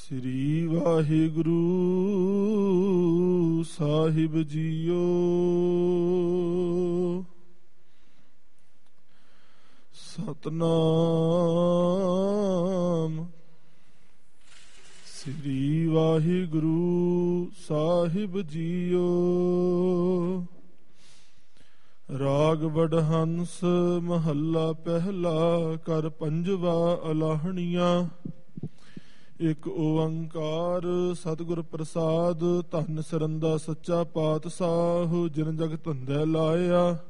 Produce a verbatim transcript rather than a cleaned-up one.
ਸ੍ਰੀ ਵਾਹਿਗੁਰੂ ਸਾਹਿਬ JIO. Satnam ਸ੍ਰੀ ਵਾਹਿਗੁਰੂ ਸਾਹਿਬ JIO. ਰਾਗ ਵਡਹੰਸ ਮਹੱਲਾ ਪਹਿਲਾ। ਕਰ ਪੰਜਵਾ ਅਲਾਹਣੀਆਂ। ਇੱਕ ਓੰਕਾਰ ਸਤਿਗੁਰ ਪ੍ਰਸਾਦ। ਧੰਨ ਸਰੰਦਾ ਸੱਚਾ ਪਾਤਸ਼ਾਹ ਜਿਨ ਜਗ ਧੰਦੇ ਲਾਇਆ।